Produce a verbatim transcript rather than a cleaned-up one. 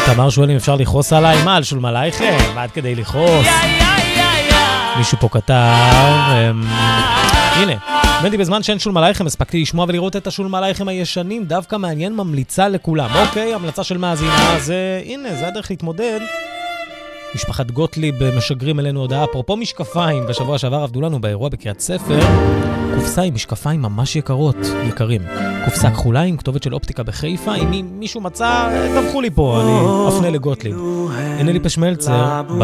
תמר שואל אם אפשר לכעוס עליי, מה, על שולמלייכם? מה עד כדי לכעוס? מישהו פה כתב, הנה, בנתי בזמן שאין שולמלייכם, הספקתי לשמוע ולראות את השולמלייכם הישנים, דווקא מעניין, ממליצה לכולם. אוקיי, המלצה של מאזינה, אז הנה, זה הדרך להתמודד. משפחת גוטליב משגרים אלינו הודעה, אפרופו משקפיים, בשבוע שעבר עבדו לנו באירוע בקריית ספר, קופסה עם משקפיים ממש יקרות, יקרים. קופסה כחולה עם כתובת של אופטיקה בחיפה, אם מישהו מצא, תמכו לי פה, אני אפנה לגוטליב. הנה לי פשמלצר,